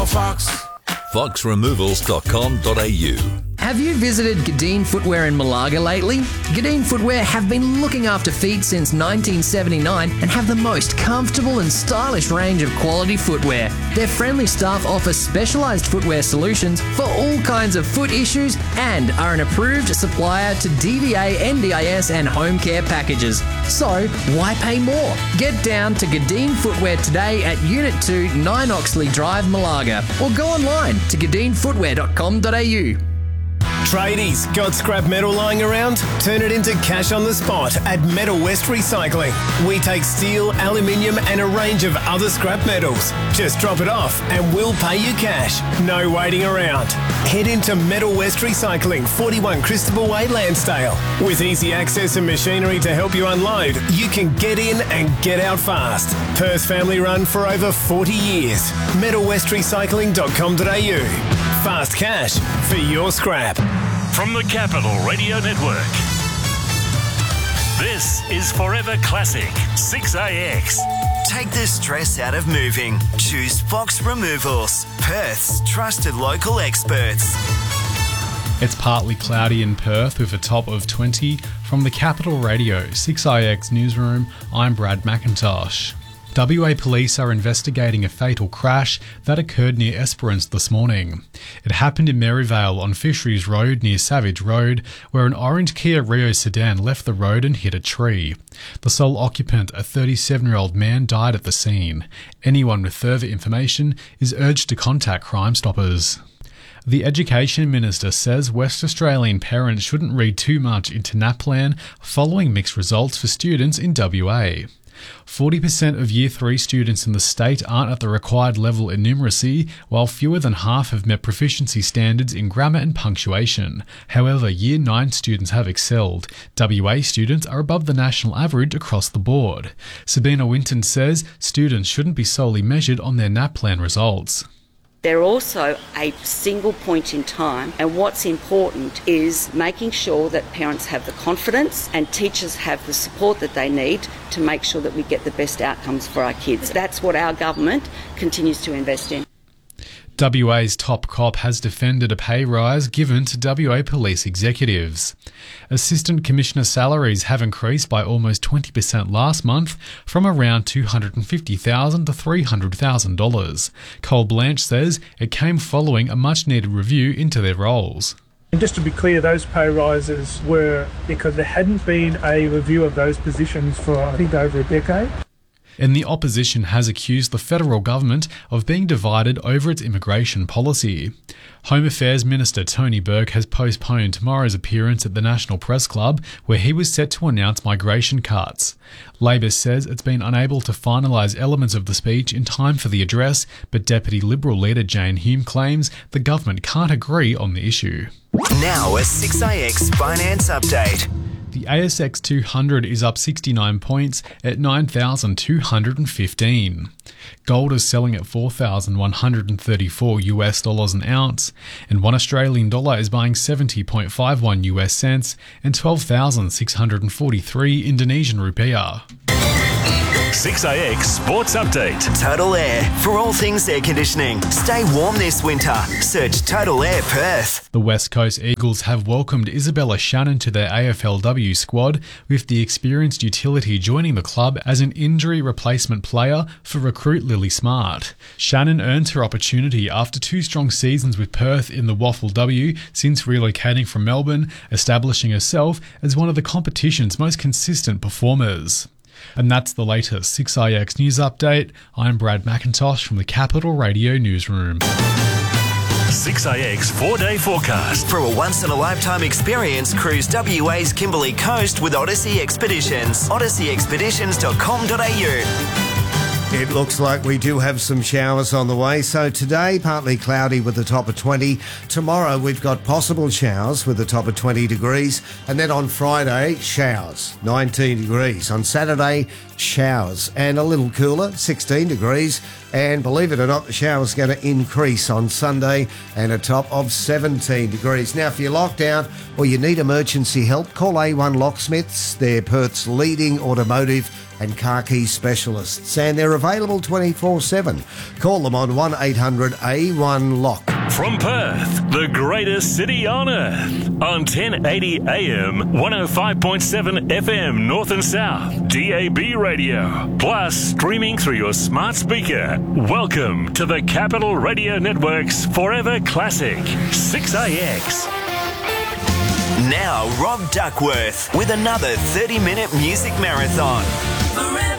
no Fox. foxremovals.com.au. Have you visited Gadeen Footwear in Malaga lately? Gadeen Footwear have been looking after feet since 1979 and have the most comfortable and stylish range of quality footwear. Their friendly staff offer specialised footwear solutions for all kinds of foot issues and are an approved supplier to DVA, NDIS and home care packages. So, why pay more? Get down to Gadeen Footwear today at Unit 2, 9 Oxley Drive, Malaga, or go online to gadeenfootwear.com.au. Tradies, got scrap metal lying around? Turn it into cash on the spot at Metal West Recycling. We take steel, aluminium and a range of other scrap metals. Just drop it off and we'll pay you cash. No waiting around. Head into Metal West Recycling, 41 Christopher Way, Lansdale. With easy access and machinery to help you unload, you can get in and get out fast. Perth family run for over 40 years. metalwestrecycling.com.au. Fast cash for your scrap. From the Capital Radio Network, this is Forever Classic 6AX. Take the stress out of moving. Choose Fox Removals, Perth's trusted local experts. It's partly cloudy in Perth with a top of 20. From the Capital Radio 6IX newsroom, I'm Brad McIntosh. WA Police are investigating a fatal crash that occurred near Esperance this morning. It happened in Maryvale on Fisheries Road near Savage Road, where an orange Kia Rio sedan left the road and hit a tree. The sole occupant, a 37-year-old man, died at the scene. Anyone with further information is urged to contact Crime Stoppers. The Education Minister says West Australian parents shouldn't read too much into NAPLAN following mixed results for students in WA. 40% of Year 3 students in the state aren't at the required level in numeracy, while fewer than half have met proficiency standards in grammar and punctuation. However, Year 9 students have excelled. WA students are above the national average across the board. Sabina Winton says students shouldn't be solely measured on their NAPLAN results. They're also a single point in time, and what's important is making sure that parents have the confidence and teachers have the support that they need to make sure that we get the best outcomes for our kids. That's what our government continues to invest in. WA's top cop has defended a pay rise given to WA police executives. Assistant Commissioner salaries have increased by almost 20% last month, from around $250,000 to $300,000. Cole Blanche says it came following a much-needed review into their roles. And just to be clear, those pay rises were because there hadn't been a review of those positions for, I think, over a decade. And the opposition has accused the federal government of being divided over its immigration policy. Home Affairs Minister Tony Burke has postponed tomorrow's appearance at the National Press Club, where he was set to announce migration cuts. Labor says it's been unable to finalise elements of the speech in time for the address, but Deputy Liberal leader Jane Hume claims the government can't agree on the issue. Now a 6AX Finance Update. The ASX 200 is up 69 points at 9,215. Gold is selling at $4,134 US an ounce, and $1 Australian dollar is buying 70.51 US cents and 12,643 Indonesian rupiah. 6AX Sports Update. Total Air. For all things air conditioning, stay warm this winter. Search Total Air Perth. The West Coast Eagles have welcomed Isabella Shannon to their AFLW squad, with the experienced utility joining the club as an injury replacement player for recruit Lily Smart. Shannon earned her opportunity after 2 strong seasons with Perth in the Waffle W since relocating from Melbourne, establishing herself as one of the competition's most consistent performers. And that's the latest 6IX News Update. I'm Brad McIntosh from the Capital Radio Newsroom. 6AX 4-day forecast. For a once-in-a-lifetime experience, cruise WA's Kimberley Coast with Odyssey Expeditions. odysseyexpeditions.com.au. It looks like we do have some showers on the way. So today, partly cloudy with a top of 20. Tomorrow, we've got possible showers with a top of 20 degrees. And then on Friday, showers, 19 degrees. On Saturday, showers. And a little cooler, 16 degrees. And believe it or not, the shower's going to increase on Sunday and a top of 17 degrees. Now, if you're locked out or you need emergency help, call A1 Locksmiths. They're Perth's leading automotive and car key specialists, and they're available 24/7. Call them on 1-800-A1-LOCK. From Perth, the greatest city on earth. On 1080 AM, 105.7 FM North and South, DAB radio. Plus, streaming through your smart speaker. Welcome to the Capital Radio Network's Forever Classic, 6AX. Now, Rob Duckworth with another 30-minute music marathon.